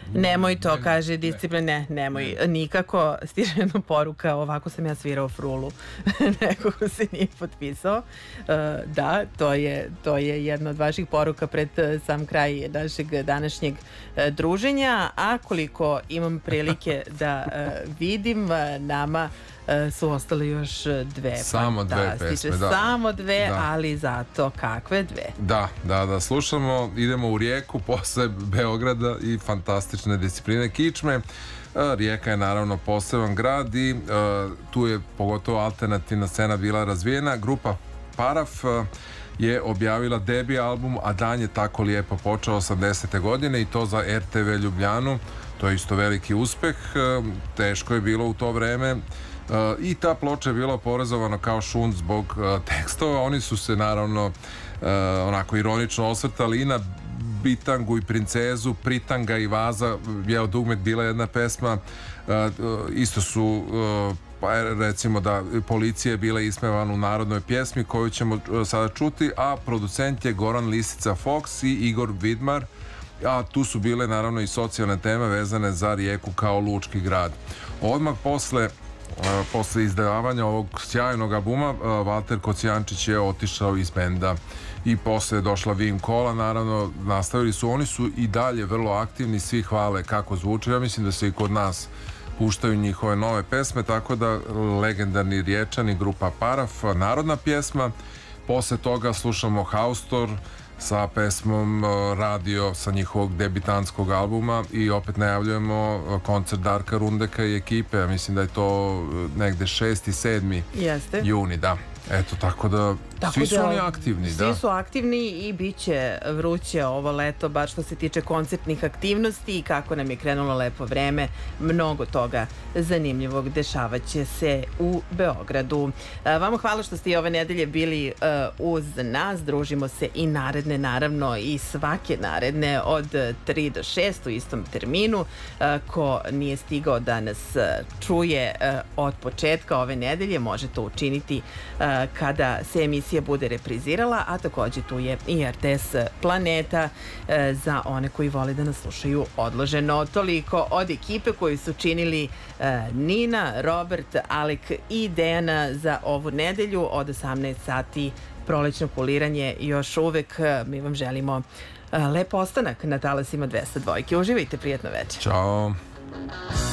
Nemoj to, kaže discipline, nemoj nikako. Stiže jedna poruka, ovako sam ja svirao frulu. Neko ko se nije potpisao. Da, to je jedna od vaših poruka pred sam kraj našeg današnjeg druženja. A koliko imam prilike da vidim, nama su ostale još dve. Samo dve pesme, da. Samo dve, ali zato kakve dve. Da, slušamo, idemo u Rijeku posle Beograda i fantastične discipline kičme. Rijeka je naravno poseban grad i tu je pogotovo alternativna scena bila razvijena. Grupa Paraf je objavila debi album A dan je tako lijepo počeo 80. godine i to za RTV Ljubljanu. To je isto veliki uspeh, teško je bilo u to vreme. I ta ploča je bila oporezovana kao šund zbog tekstova. Oni su se naravno onako ironično osvrtali i na Bitangu i princezu, Pritanga i Vaza, Bijelo dugme bila jedna pesma. Isto su recimo da Policija je bila ismevana u narodnoj pjesmi koju ćemo sada čuti, a producent je Goran Lisica Fox i Igor Vidmar, a tu su bile naravno i socijalne teme vezane za Rijeku kao lučki grad. Odmah posle izdavanja ovog sjajnog albuma Valter Kocijančić je otišao iz benda i posle je došla Vim Kola, naravno nastavili su, oni su i dalje vrlo aktivni, svi hvale kako zvuče, ja mislim da se i kod nas puštaju njihove nove pesme, tako da legendarni Riječani, grupa Paraf, narodna pjesma. Posle toga slušamo Haustor sa pesmom Radio sa njihovog debitanskog albuma i opet najavljujemo koncert Darka Rundeka i ekipe, ja mislim da je to negde 6. i 7. juni, da. Eto, tako da svi su oni aktivni. Svi su aktivni i bit će vruće ovo leto, baš što se tiče koncertnih aktivnosti i kako nam je krenulo lepo vreme, mnogo toga zanimljivog dešavaće se u Beogradu. Vama hvala što ste i ove nedelje bili uz nas, družimo se i naredne, naravno i svake naredne od 3 do 6 u istom terminu. Ko nije stigao da nas čuje od početka ove nedelje, može to učiniti kada se emisija bude reprizirala, a takođe tu je i RTS Planeta za one koji vole da nas slušaju odloženo. Toliko od ekipe koju su činili Nina, Robert, Alek i Dejana za ovu nedelju od 18 sati prolećno kuliranje još uvek. Mi vam želimo lep ostanak na talasima 202. Uživajte, prijatno večer. Ćao.